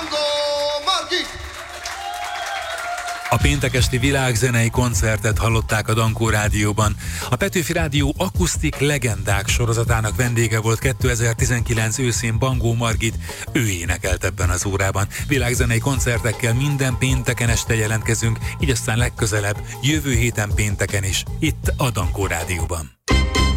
Bangó Margit! A péntek esti világzenei koncertet hallották a Dankó Rádióban. A Petőfi Rádió akusztik legendák sorozatának vendége volt 2019 őszén Bangó Margit, ő énekelt ebben az órában. Világzenei koncertekkel minden pénteken este jelentkezünk, így aztán legközelebb, jövő héten pénteken is, itt a Dankó Rádióban.